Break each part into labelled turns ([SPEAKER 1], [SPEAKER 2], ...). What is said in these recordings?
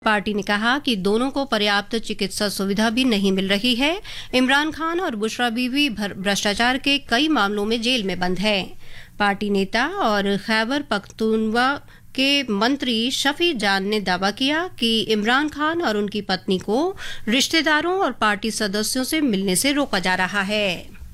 [SPEAKER 1] Party ने कहा कि दोनों को पर्याप्त चिकित्सा सुविधा भी नहीं मिल रही है। इमरान खान और बुशरा बीवी भ्रष्टाचार के कई मामलों में जेल में बंद हैं। पार्टी नेता और खैबर पख्तूनख्वा के मंत्री शफी जान ने दावा किया कि इमरान खान और उनकी पत्नी को रिश्तेदारों और पार्टी सदस्यों से मिलने से रोका जा रहा है।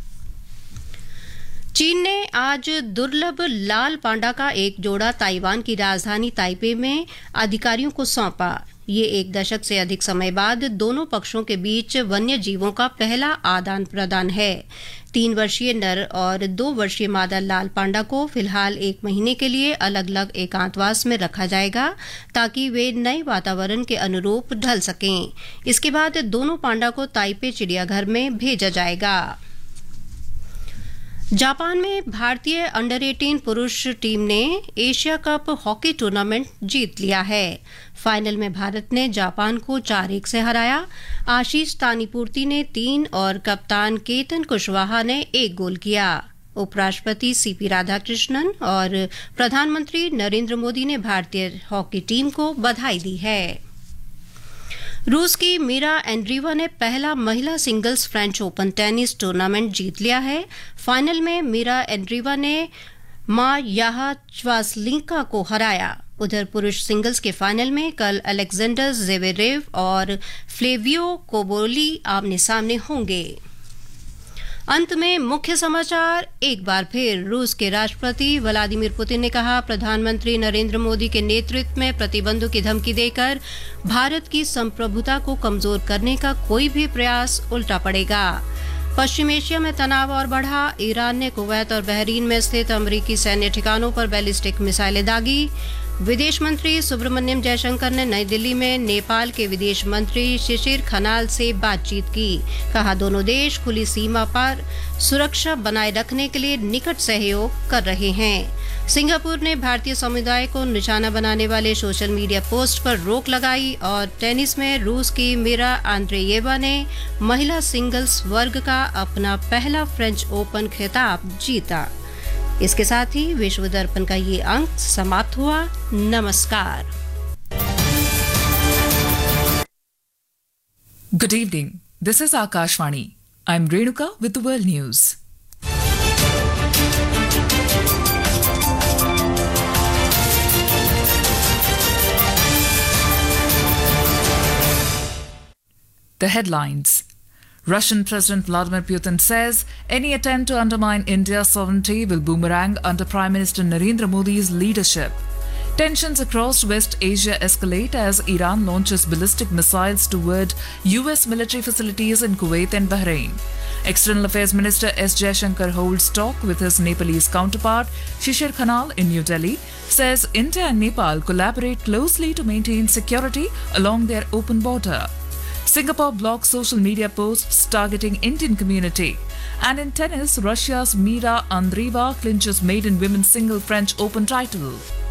[SPEAKER 1] चीन ने आज दुर्लभ लाल पांडा का एक जोड़ा ताइवान की राजधानी ताइपे में अधिकारियों को सौंपा। ये एक दशक से अधिक समय बाद दोनों पक्षों के बीच वन्य जीवों का पहला आदान प्रदान है। 3 वर्षीय नर और 2 वर्षीय मादा लाल पांडा को फिलहाल 1 महीने के लिए अलग अलग एकांतवास में रखा जाएगा ताकि वे नए वातावरण के अनुरूप ढल सकें। इसके बाद दोनों पांडा को ताइपे चिड़ियाघर में भेजा जाएगा। जापान में भारतीय अंडर 18 पुरुष टीम ने एशिया कप हॉकी टूर्नामेंट जीत लिया है। फाइनल में भारत ने जापान को 4-1 से हराया। आशीष तानीपूर्ति ने 3 और कप्तान केतन कुशवाहा ने 1 गोल किया। उपराष्ट्रपति सीपी राधाकृष्णन और प्रधानमंत्री नरेंद्र मोदी ने भारतीय हॉकी टीम को बधाई दी है। रूस की मीरा एंड्रीवा ने पहला महिला singles French open tennis tournament जीत लिया है। फाइनल में मीरा एंड्रीवा ने मायाहा च्वासलिंका को हराया। उधर पुरुष सिंगल्स के फाइनल में कल अलेक्जेंडर ज़वेरेव और फ्लेवियो कोबोली आमने सामने होंगे। अंत में मुख्य समाचार एक बार फिर। रूस के राष्ट्रपति व्लादिमीर पुतिन ने कहा, प्रधानमंत्री नरेंद्र मोदी के नेतृत्व में प्रतिबंधों की धमकी देकर भारत की संप्रभुता को कमजोर करने का कोई भी प्रयास उल्टा पड़ेगा। पश्चिम एशिया में तनाव और बढ़ा। ईरान ने कुवैत और बहरीन में स्थित अमेरिकी सैन्य ठिकानों पर बैलिस्टिक मिसाइलें दागी। विदेश मंत्री सुब्रमण्यम जयशंकर ने नई दिल्ली में नेपाल के विदेश मंत्री शिशिर खनाल से बातचीत की। कहा, दोनों देश खुली सीमा पर सुरक्षा बनाए रखने के लिए निकट सहयोग कर रहे हैं। सिंगापुर ने भारतीय समुदाय को निशाना बनाने वाले सोशल मीडिया पोस्ट पर रोक लगाई। और टेनिस में रूस की मीरा आंद्रेयेवा ने महिला सिंगल्स वर्ग का अपना पहला फ्रेंच ओपन खिताब जीता। इसके साथ ही विश्व दर्पण का ये अंक समाप्त हुआ। नमस्कार।
[SPEAKER 2] Good evening. This is Akashvani. I'm Renuka with the World News. The headlines. Russian President Vladimir Putin says any attempt to undermine India's sovereignty will boomerang under Prime Minister Narendra Modi's leadership. Tensions across West Asia escalate as Iran launches ballistic missiles toward US military facilities in Kuwait and Bahrain. External Affairs Minister S. Jaishankar holds talk with his Nepalese counterpart Shishir Khanal in New Delhi, says India and Nepal collaborate closely to maintain security along their open border. Singapore blocks social media posts targeting Indian community. And in tennis, Russia's Mira Andreeva clinches maiden women's single French Open title.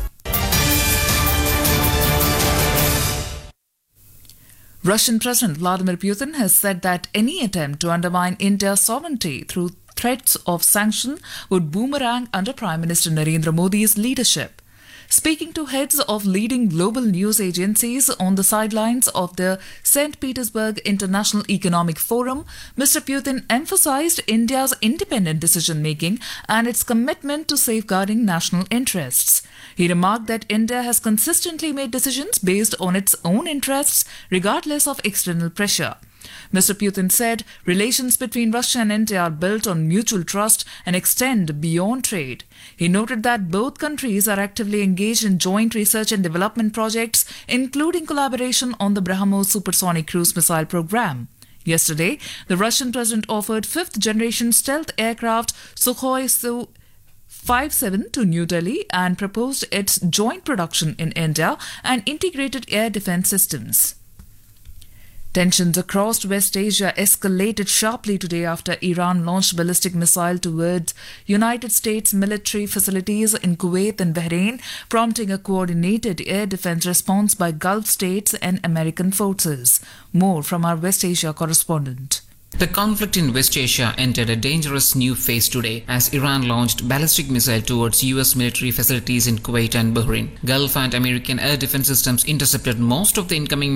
[SPEAKER 2] Russian President Vladimir Putin has said that any attempt to undermine India's sovereignty through threats of sanction would boomerang under Prime Minister Narendra Modi's leadership. Speaking to heads of leading global news agencies on the sidelines of the St. Petersburg International Economic Forum, Mr. Putin emphasized India's independent decision-making and its commitment to safeguarding national interests. He remarked that India has consistently made decisions based on its own interests, regardless of external pressure. Mr. Putin said relations between Russia and India are built on mutual trust and extend beyond trade. He noted that both countries are actively engaged in joint research and development projects, including collaboration on the BrahMos supersonic cruise missile program. Yesterday, the Russian president offered 5th-generation stealth aircraft Sukhoi Su-57 to New Delhi and proposed its joint production in India and integrated air defense systems. Tensions across West Asia escalated sharply today after Iran launched ballistic missile towards United States military facilities in Kuwait and Bahrain, prompting a coordinated air defense response by Gulf states and American forces. More from our West Asia correspondent.
[SPEAKER 3] The conflict in West Asia entered a dangerous new phase today as Iran launched ballistic missile towards US military facilities in Kuwait and Bahrain. Gulf and American air defense systems intercepted most of the incoming